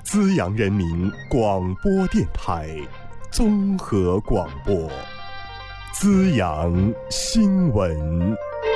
资阳人民广播电台综合广播，资阳新闻。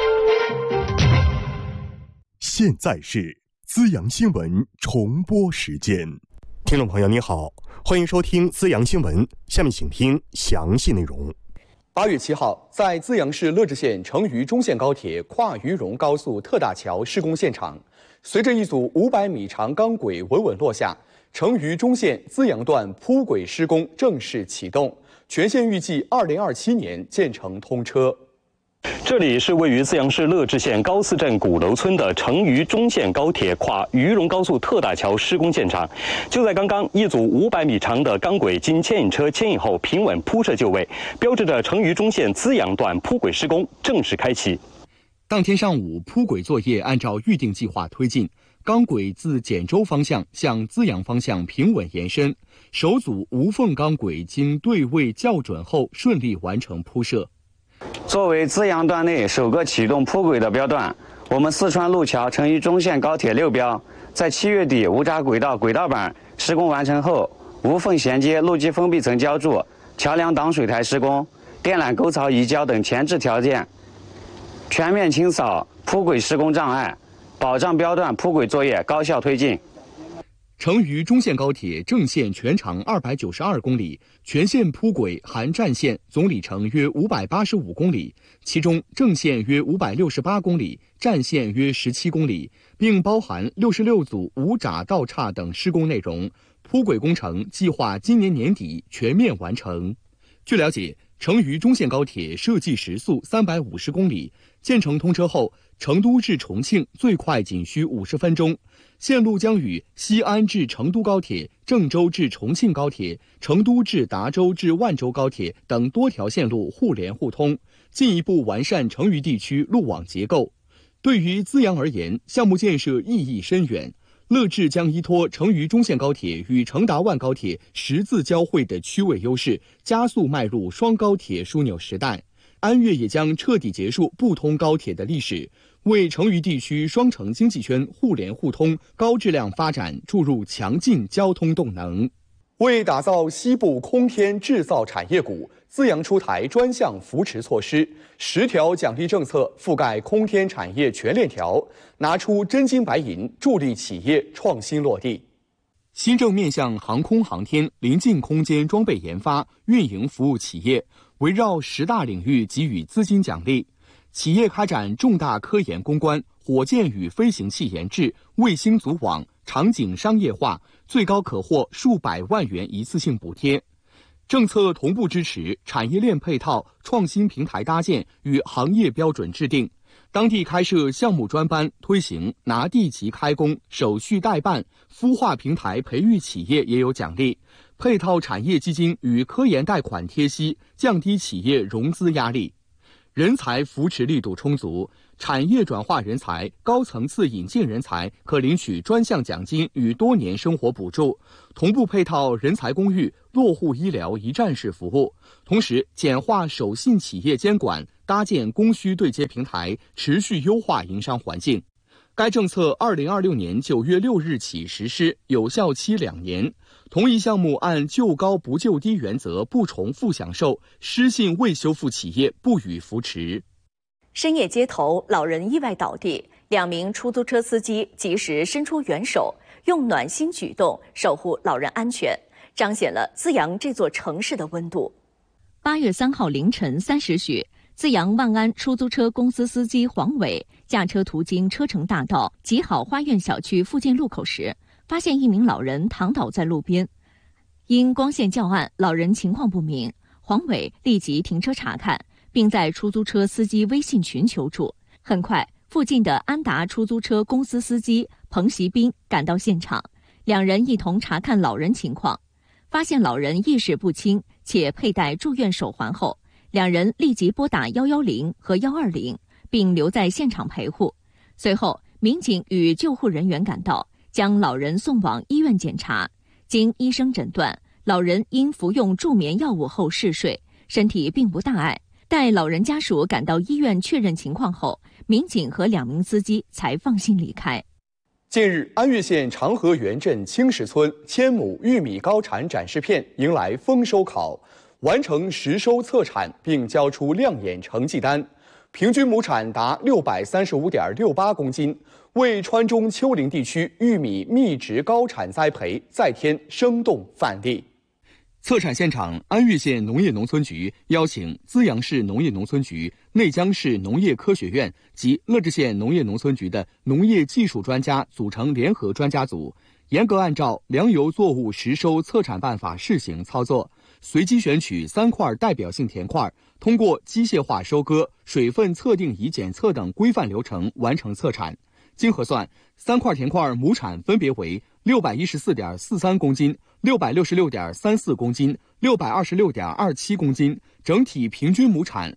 现在是资阳新闻重播时间。听众朋友你好，欢迎收听资阳新闻，下面请听详细内容。 8月7号，在资阳市乐至县成渝中线高铁跨渝蓉高速特大桥施工现场，随着一组500米长钢轨稳稳落下，成渝中线资阳段铺轨施工正式启动，全线预计2027年建成通车。 这里是位于资阳市乐至县高寺镇鼓楼村的成渝中线高铁跨渝蓉高速特大桥施工现场。就在刚刚，一组500米长的钢轨经牵引车牵引后平稳铺设就位，标志着成渝中线资阳段铺轨施工正式开启。 当天上午，铺轨作业按照预定计划推进，钢轨自简州方向向资阳方向平稳延伸，首组无缝钢轨经对位校准后顺利完成铺设。 作为资阳段内首个启动铺轨的标段，我们四川路桥成渝中线高铁6标在7月底无闸轨道轨道板施工完成后，无缝衔接路基封闭层浇筑、桥梁挡水台施工、电缆沟槽移交等前置条件，全面清扫铺轨施工障碍，保障标段铺轨作业高效推进。 成渝中线高铁正线全长292公里，全线铺轨含站线总里程约585公里，其中正线约568公里，站线约17公里，并包含66组无闸道岔等施工内容。铺轨工程计划今年年底全面完成。据了解，成渝中线高铁设计时速350公里，建成通车后，成都至重庆最快仅需50分钟。线路将与西安至成都高铁、郑州至重庆高铁、成都至达州至万州高铁等多条线路互联互通，进一步完善成渝地区路网结构。对于资阳而言，项目建设意义深远。乐至将依托成渝中线高铁与成达万高铁十字交汇的区位优势，加速迈入双高铁枢纽时代。安岳也将彻底结束不通高铁的历史，为成渝地区双城经济圈互联互通、高质量发展注入强劲交通动能。为打造西部空天制造产业股，资阳出台专项扶持措施，10条奖励政策覆盖空天产业全链条，拿出真金白银助力企业创新落地。新政面向航空航天、临近空间装备研发、运营服务企业，围绕10大领域给予资金奖励。企业开展重大科研攻关、火箭与飞行器研制、卫星组网、场景商业化，最高可获数百万元一次性补贴。政策同步支持产业链配套、创新平台搭建与行业标准制定。当地开设项目专班，推行拿地即开工、手续代办、孵化平台培育企业也有奖励。配套产业基金与科研贷款贴息，降低企业融资压力。人才扶持力度充足，产业转化人才、高层次引进人才可领取专项奖金与多年生活补助，同步配套人才公寓、落户医疗一站式服务，同时简化守信企业监管，搭建供需对接平台，持续优化营商环境。该政策2026年9月6日起实施，有效期2年。同一项目按就高不就低原则不重复享受，失信未修复企业不予扶持。 深夜街头，老人意外倒地，2名出租车司机及时伸出援手，用暖心举动守护老人安全，彰显了资阳这座城市的温度。 8月3号凌晨3时许，资阳万安出租车公司司机黄伟驾车途经车城大道吉好花苑小区附近路口时，发现一名老人躺倒在路边。因光线较暗，老人情况不明，黄伟立即停车查看，并在出租车司机微信群求助。很快，附近的安达出租车公司司机彭习斌赶到现场，2人一同查看老人情况，发现老人意识不清且佩戴住院手环后，2人立即拨打110和120，并留在现场陪护。随后，民警与救护人员赶到，将老人送往医院检查。经医生诊断，老人因服用助眠药物后嗜睡，身体并不大碍。待老人家属赶到医院确认情况后，民警和2名司机才放心离开。 近日，安岳县长河源镇青石村1000亩玉米高产展示片迎来丰收考，完成实收测产并交出亮眼成绩单，平均亩产达635.68公斤，为川中丘陵地区玉米密植高产栽培再添生动范例。测产现场，安岳县农业农村局邀请资阳市农业农村局、内江市农业科学院及乐至县农业农村局的农业技术专家组成联合专家组，严格按照粮油作物实收测产办法试行操作，随机选取3块代表性田块，通过机械化收割、水分测定仪检测等规范流程完成测产。经核算，3块田块亩产分别为614.43公斤、666.34公斤、626.27公斤，整体平均亩产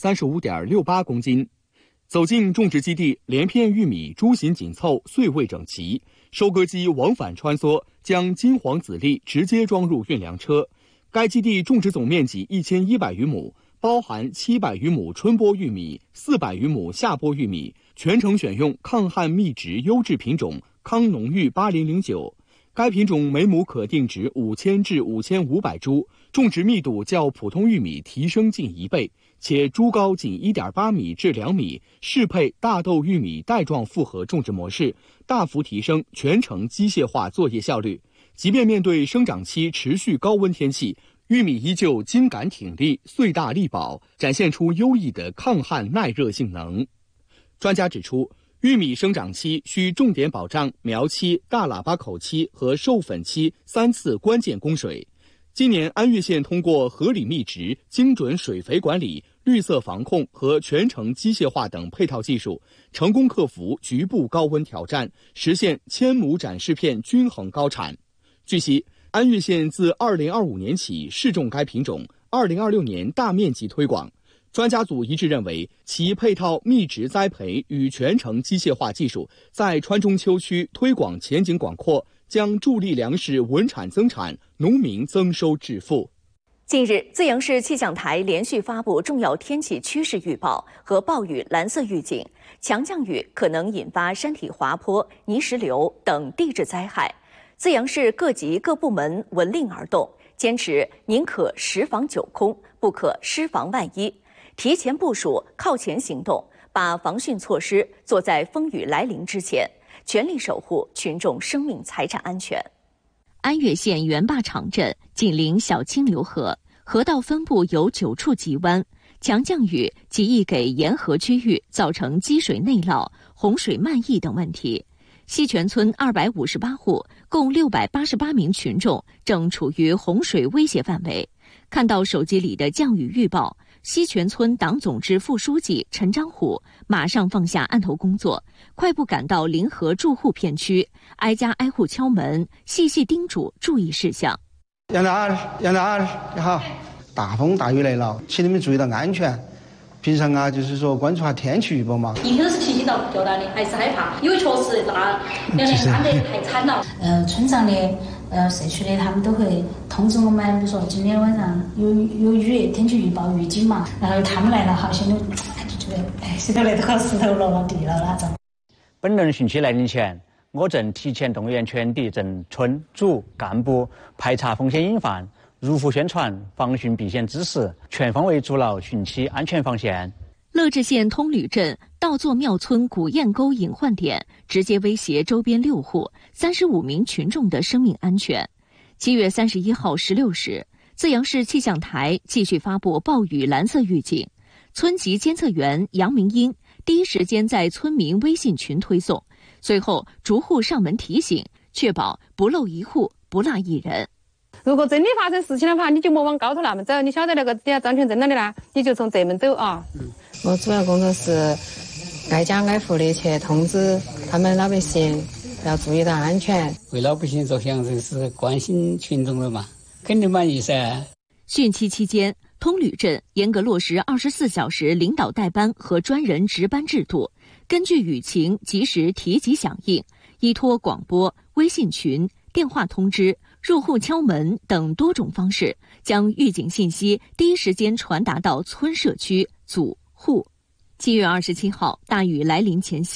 635.68公斤。走进种植基地，连片玉米株型紧凑，穗位整齐，收割机往返穿梭，将金黄籽粒直接装入运粮车。该基地种植总面积1100余亩，包含700余亩春播玉米、400余亩夏播玉米，全程选用抗旱密植优质品种康农玉8009。该品种每亩可定植5000至5500株，种植密度较普通玉米提升近1倍，且株高仅1.8米至2米，适配大豆玉米带状复合种植模式，大幅提升全程机械化作业效率。即便面对生长期持续高温天气，玉米依旧茎秆挺立，穗大力保，展现出优异的抗旱耐热性能。专家指出，玉米生长期需重点保障苗期、大喇叭口期和授粉期3次关键供水。今年安岳县通过合理密植、精准水肥管理、绿色防控和全程机械化等配套技术，成功克服局部高温挑战，实现1000亩展示片均衡高产。据悉，安岳县自2025年起试种该品种，2026年大面积推广。专家组一致认为，其配套密植栽培与全程机械化技术在川中丘区推广前景广阔，将助力粮食稳产增产，农民增收致富。 近日，资阳市气象台连续发布重要天气趋势预报和暴雨蓝色预警，强降雨可能引发山体滑坡、泥石流等地质灾害。资阳市各级各部门闻令而动，坚持宁可10防9空，不可失防万一，提前部署、靠前行动，把防汛措施做在风雨来临之前，全力守护群众生命财产安全。 安岳县元坝场镇紧邻小清流河，河道分布有9处急弯，强降雨极易给沿河区域造成积水内涝、洪水漫溢等问题。西泉村258户，共688名群众正处于洪水威胁范围。看到手机里的降雨预报，西泉村党总支副书记陈章虎马上放下案头工作，快步赶到临河住户片区，挨家挨户敲门，细细叮嘱注意事项。 杨大儿，你好，大风大雨来了，请你们注意到安全。平常啊，就是说关注下天气预报嘛。 一个是提心到较大的，还是害怕，因为确实那2年3得太惨了。 村上的社区的他们都会通知我们，比如说今天晚上有雨，天气预报预警嘛，然后他们来了，好像就觉得谁都来到石头落地了那种。 本轮汛期来临前，我镇提前动员全体镇村组干部排查风险隐患，如符宣传防汛避险知识，全方位筑牢汛期安全防线。 乐至县通吕镇道座庙村古堰沟隐患点直接威胁周边6户35名群众的生命安全。7月31号16时，资阳市气象台继续发布暴雨蓝色预警，村级监测员杨明英第一时间在村民微信群推送，随后逐户上门提醒，确保不漏一户，不落一人。 如果真的发生事情的话，你就莫往高头那门走，你晓得那个底下张全镇那里啦，你就从这门走啊。 我主要工作是挨家挨户的去通知他们老百姓要注意到安全， 为老百姓着想，这是关心群众的嘛，肯定满意噻。 汛期期间，通吕镇严格落实24小时领导带班和专人值班制度，根据雨情及时提及响应，依托广播、微信群、电话通知、入户敲门等多种方式，将预警信息第一时间传达到村社区、组户。7月27号大雨来临前夕，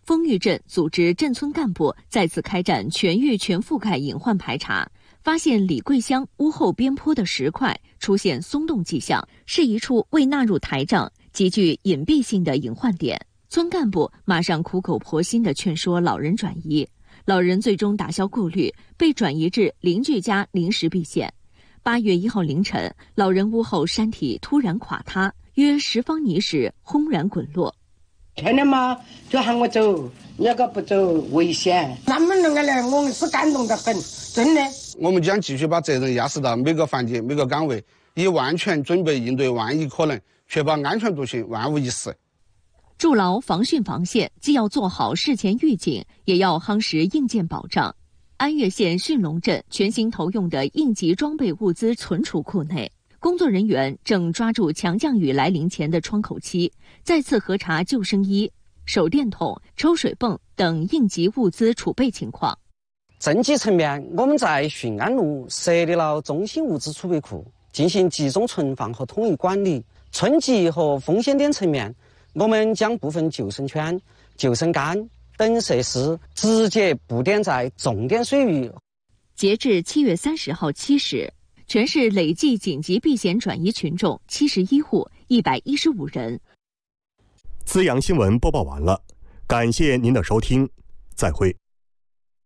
丰裕镇组织镇村干部再次开展全域全覆盖隐患排查，发现李桂乡屋后边坡的石块出现松动迹象，是一处未纳入台账、极具隐蔽性的隐患点。村干部马上苦口婆心地劝说老人转移，老人最终打消顾虑，被转移至邻居家临时避险。8月1号凌晨，老人屋后山体突然垮塌，约10方泥石轰然滚落。 天天嘛就喊我走，那个不走危险。他们那个来，我们是感动得很，真的。 我们将继续把责任压实到每个环节、每个岗位，以万全准备应对万一可能，确保安全独行，万无一失。 筑牢防汛防线，既要做好事前预警，也要夯实硬件保障。安岳县驯龙镇全新投用的应急装备物资存储库内，工作人员正抓住强降雨来临前的窗口期，再次核查救生衣、手电筒、抽水泵等应急物资储备情况。 政绩层面，我们在浚安路设立了中心物资储备库，进行集中存放和统一管理。村级和风险点层面，我们将部分救生圈、救生杆等设施直接布点在重点水域。 截至7月30号7时，全市累计紧急避险转移群众71户，115人。 资阳新闻播报完了，感谢您的收听，再会。